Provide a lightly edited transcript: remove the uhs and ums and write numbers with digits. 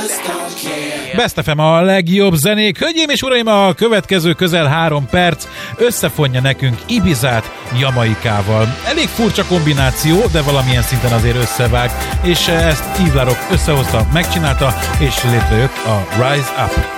Best FM a legjobb zenék. Hölgyeim és uraim, a következő közel 3 perc összefonja nekünk Ibizát Jamaikával. Elég furcsa kombináció, de valamilyen szinten azért összevág, és ezt Yves La Rock összehozta, megcsinálta, és létrejött a Rise Up.